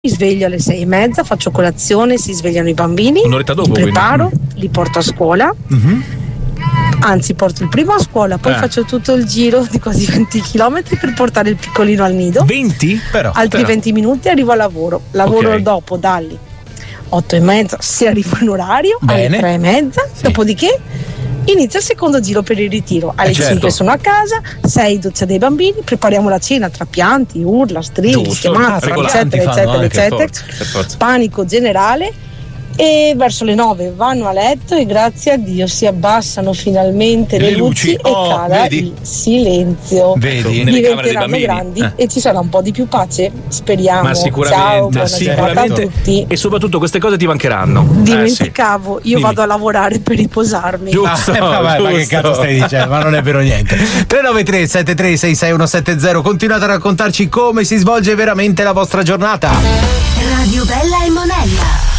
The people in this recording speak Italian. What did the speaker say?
Mi sveglio alle 6:30, faccio colazione, si svegliano i bambini, un'oretta dopo, li preparo, li porto a scuola, anzi porto il primo a scuola, poi faccio tutto il giro di quasi 20 km per portare il piccolino al nido. 20? Altri 20 minuti arrivo al lavoro, Ok. dopo dalle 8:30 se arrivo in orario, Bene. alle 3:30, dopodiché inizia il secondo giro per il ritiro. Alle certo. 5 sono a casa, 6 doccia dei bambini, prepariamo la cena tra pianti, urla, strilli, Giusto. chiamate, Regolari eccetera, fanno eccetera, anche, eccetera. per forza. Panico generale. E verso le 9 vanno a letto e grazie a Dio si abbassano finalmente le luci e cala il silenzio. Vedi? Nelle camere dei Diventeranno bambini. grandi e ci sarà un po' di più pace, speriamo. Ma Ciao, sicuramente, buona giornata a tutti. e soprattutto queste cose ti mancheranno. Dimenticavo, io Dimmi. vado a lavorare per riposarmi. Giusto, ma che giusto. cazzo stai dicendo? Ma non è vero niente. 393 73 66170. Continuate a raccontarci come si svolge veramente la vostra giornata. Radio